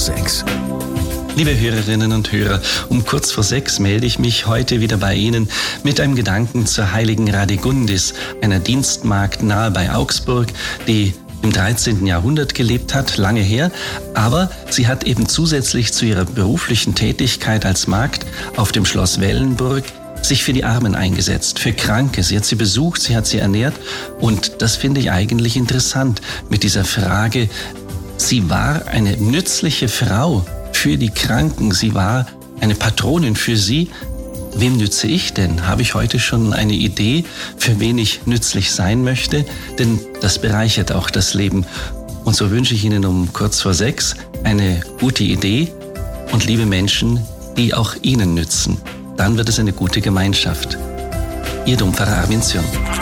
6. Liebe Hörerinnen und Hörer, um kurz vor 6 melde ich mich heute wieder bei Ihnen mit einem Gedanken zur heiligen Radegundis, einer Dienstmagd nahe bei Augsburg, die im 13. Jahrhundert gelebt hat, lange her, aber sie hat eben zusätzlich zu ihrer beruflichen Tätigkeit als Magd auf dem Schloss Wellenburg sich für die Armen eingesetzt, für Kranke. Sie hat sie besucht, sie hat sie ernährt und das finde ich eigentlich interessant mit dieser Frage. Sie war eine nützliche Frau für die Kranken, sie war eine Patronin für sie. Wem nütze ich denn? Habe ich heute schon eine Idee, für wen ich nützlich sein möchte? Denn das bereichert auch das Leben. Und so wünsche ich Ihnen um kurz vor 6 eine gute Idee und liebe Menschen, die auch Ihnen nützen. Dann wird es eine gute Gemeinschaft. Ihr Dompfarrer Armin Zürn.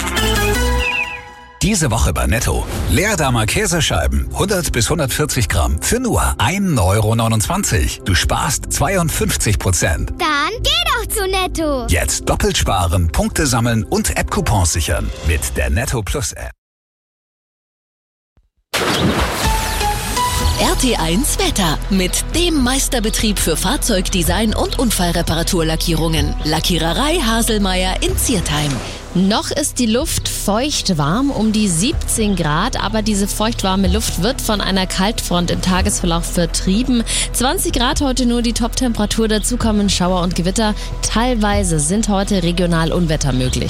Diese Woche bei Netto. Leerdammer Käsescheiben, 100 bis 140 Gramm, für nur 1,29 €. Du sparst 52%. Dann geh doch zu Netto. Jetzt doppelt sparen, Punkte sammeln und App-Coupons sichern. Mit der Netto Plus App. RT1 Wetter mit dem Meisterbetrieb für Fahrzeugdesign und Unfallreparaturlackierungen. Lackiererei Haselmeier in Ziertheim. Noch ist die Luft feucht warm, um die 17 Grad, aber diese feuchtwarme Luft wird von einer Kaltfront im Tagesverlauf vertrieben. 20 Grad heute nur die Toptemperatur, dazu kommen Schauer und Gewitter. Teilweise sind heute regional Unwetter möglich.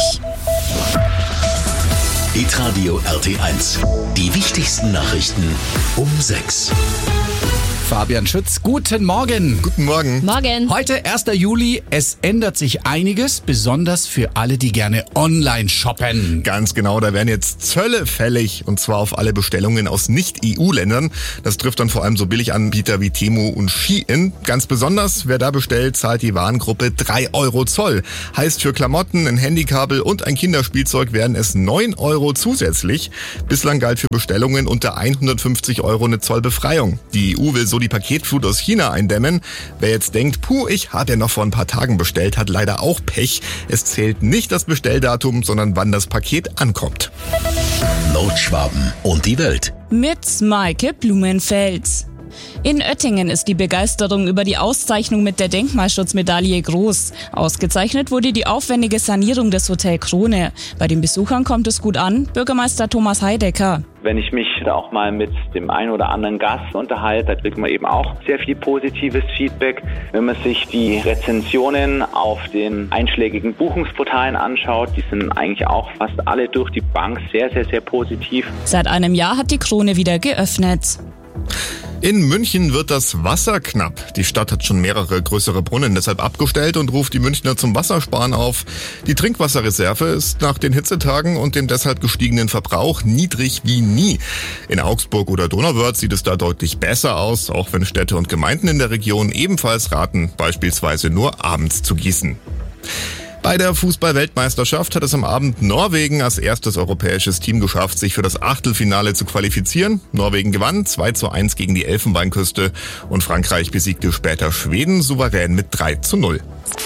Hitradio RT1. Die wichtigsten Nachrichten um 6. Fabian Schütz, guten Morgen. Guten Morgen. Morgen. Heute 1. Juli, es ändert sich einiges, besonders für alle, die gerne online shoppen. Ganz genau, da werden jetzt Zölle fällig und zwar auf alle Bestellungen aus Nicht-EU-Ländern. Das trifft dann vor allem so Billiganbieter wie Temu und Shein. Ganz besonders, wer da bestellt, zahlt die Warengruppe 3 € Zoll. Heißt für Klamotten, ein Handykabel und ein Kinderspielzeug werden es 9 € zusätzlich. Bislang galt für Bestellungen unter 150 € eine Zollbefreiung. Die EU will so die Paketflut aus China eindämmen. Wer jetzt denkt, ich habe ja noch vor ein paar Tagen bestellt, hat leider auch Pech. Es zählt nicht das Bestelldatum, sondern wann das Paket ankommt. Nordschwaben und die Welt. Mit Maike Blumenfeld. In Oettingen ist die Begeisterung über die Auszeichnung mit der Denkmalschutzmedaille groß. Ausgezeichnet wurde die aufwendige Sanierung des Hotel Krone. Bei den Besuchern kommt es gut an. Bürgermeister Thomas Heidecker. Wenn ich mich da auch mal mit dem einen oder anderen Gast unterhalte, da kriegt man eben auch sehr viel positives Feedback. Wenn man sich die Rezensionen auf den einschlägigen Buchungsportalen anschaut, die sind eigentlich auch fast alle durch die Bank sehr, sehr, sehr positiv. Seit einem Jahr hat die Krone wieder geöffnet. In München wird das Wasser knapp. Die Stadt hat schon mehrere größere Brunnen deshalb abgestellt und ruft die Münchner zum Wassersparen auf. Die Trinkwasserreserve ist nach den Hitzetagen und dem deshalb gestiegenen Verbrauch niedrig wie nie. In Augsburg oder Donauwörth sieht es da deutlich besser aus, auch wenn Städte und Gemeinden in der Region ebenfalls raten, beispielsweise nur abends zu gießen. Bei der Fußball-Weltmeisterschaft hat es am Abend Norwegen als erstes europäisches Team geschafft, sich für das Achtelfinale zu qualifizieren. Norwegen gewann 2:1 gegen die Elfenbeinküste und Frankreich besiegte später Schweden souverän mit 3:0.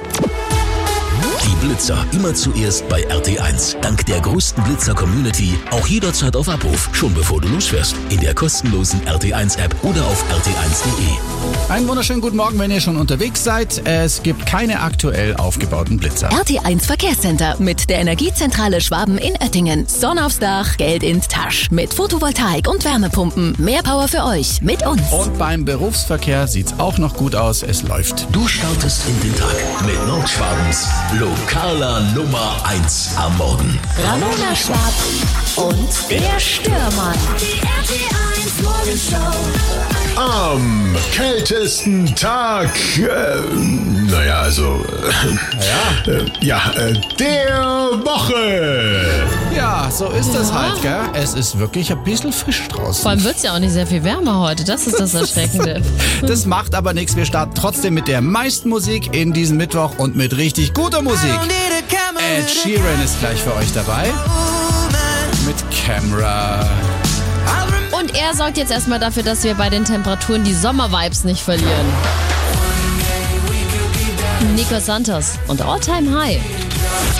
Die Blitzer immer zuerst bei RT1. Dank der größten Blitzer-Community auch jederzeit auf Abruf, schon bevor du losfährst. In der kostenlosen RT1-App oder auf rt1.de. Einen wunderschönen guten Morgen, wenn ihr schon unterwegs seid. Es gibt keine aktuell aufgebauten Blitzer. RT1 Verkehrscenter mit der Energiezentrale Schwaben in Oettingen. Sonne aufs Dach, Geld in Tasch. Mit Photovoltaik und Wärmepumpen. Mehr Power für euch mit uns. Und beim Berufsverkehr sieht's auch noch gut aus. Es läuft. Du startest in den Tag mit Nordschwabens lokaler Nummer 1 am Morgen. Ramona Schwab und der Stürmann. Die RT1 Morgenshow. Am kältesten Tag, der Woche. Ja, so ist es halt, gell? Es ist wirklich ein bisschen frisch draußen. Vor allem wird es ja auch nicht sehr viel wärmer heute, das ist das Erschreckende. Das macht aber nichts, wir starten trotzdem mit der meisten Musik in diesem Mittwoch und mit richtig guter Musik. Ed Sheeran ist gleich für euch dabei. Mit Camera. Und er sorgt jetzt erstmal dafür, dass wir bei den Temperaturen die Sommervibes nicht verlieren. Nico Santos und All Time High.